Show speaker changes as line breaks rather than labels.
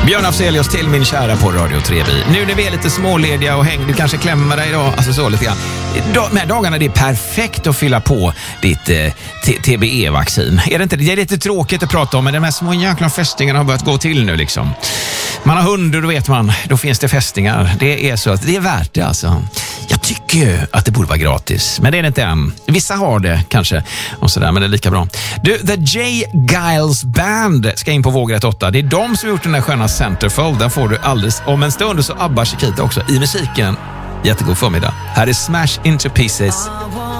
Björn Afzelius till min kära på Radio 3B. Nu när vi är lite smålediga och du kanske klämmer dig idag, alltså så lite grann. De här dagarna det är perfekt att fylla på ditt TBE-vaccin. Är det inte? Det är lite tråkigt att prata om, men de här små jäkla fästingarna har börjat gå till nu liksom. Man har hundar, då vet man, då finns det fästingar. Det är så att det är värt det alltså. Jag tycker att det borde vara gratis, men det är det inte än. Vissa har det kanske och sådär, men det är lika bra. Du, The J. Giles Band ska in på Vågrätt 8. Det är de som har gjort den här sköna Centerfold. Den får du alldeles om en stund, så Abba Chiquita också i musiken. Jättegod förmiddag. Här är Smash Into Pieces.